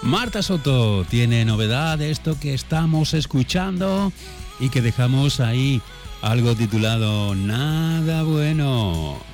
Marta Soto tiene novedad de esto que estamos escuchando y que dejamos ahí, algo titulado Nada Bueno.